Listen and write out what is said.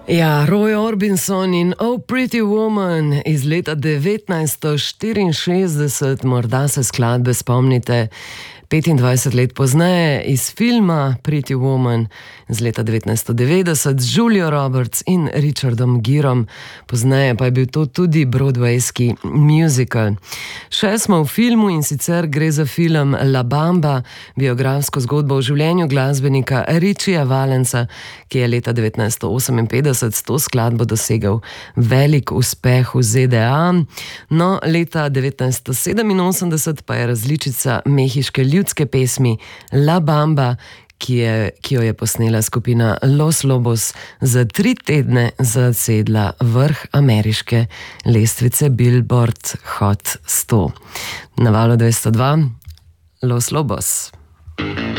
Ja, Roy Orbison in Oh Pretty Woman iz leta 1964, morda se skladbe spomnite 25 let pozneje iz filma Pretty Woman iz leta 1990 z Julio Roberts in Richardom Gerom, pozneje pa je bil to tudi broadwayski musical. Še smo v filmu in sicer gre za film La Bamba, biografsko zgodbo o življenju glasbenika Richija Valensa, ki je leta 1958 s to skladbo dosegel velik uspeh v ZDA. No, leta 1987 pa je različica mehiške ljudske pesmi La Bamba, ki jo je posnela skupina Los Lobos, za 3 tedne zasedla vrh ameriške lestvice Billboard Hot 100. Na Valu 202 Los Lobos.